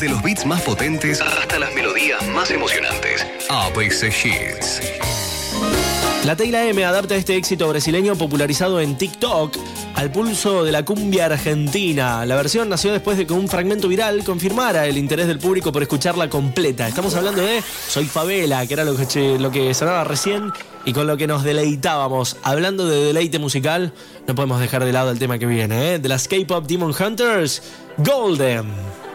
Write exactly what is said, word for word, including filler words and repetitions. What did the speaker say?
Desde los beats más potentes hasta las melodías más emocionantes. A B C Hits. La Teyla M adapta este éxito brasileño popularizado en TikTok al pulso de la cumbia argentina. La versión nació después de que un fragmento viral confirmara el interés del público por escucharla completa. Estamos hablando de Soy Favela, que era lo que, lo que sonaba recién y con lo que nos deleitábamos. Hablando de deleite musical, no podemos dejar de lado el tema que viene, ¿eh? De las K-pop Demon Hunters, Golden.